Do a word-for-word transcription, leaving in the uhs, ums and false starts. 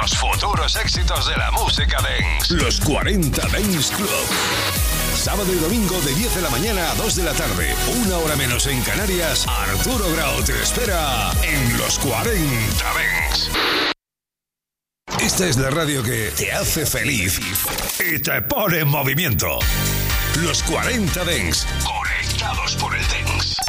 los futuros éxitos de la música dance. Los cuarenta Dance Club. Sábado y domingo de diez de la mañana a dos de la tarde. Una hora menos en Canarias. Arturo Grau te espera en los cuarenta Dance. Esta es la radio que te hace feliz y te pone en movimiento. Los cuarenta Dance. Conectados por el dance.